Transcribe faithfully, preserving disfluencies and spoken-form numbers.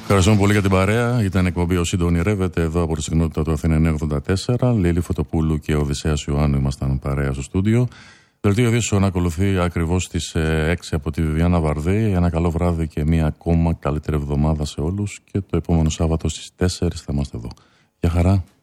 Ευχαριστούμε πολύ για την παρέα. Ήταν εκπομπή «Ο Σύντονη Ρεύεται» εδώ από τη συχνότητα του Αθήνα εννιακόσια ογδόντα τέσσερα. Λίλη Φωτοπούλου και ο Οδυσσέας Ιωάννου ήμασταν παρέα στο στούντιο. Δελτίο ειδήσεων ακολουθεί ακριβώς στις έξι από τη Βιβιάννα Βαρδί. Ένα καλό βράδυ και μια ακόμα καλύτερη εβδομάδα σε όλους. Και το επόμενο Σάββατο στις τέσσερις θα είμαστε εδώ. Γεια χαρά.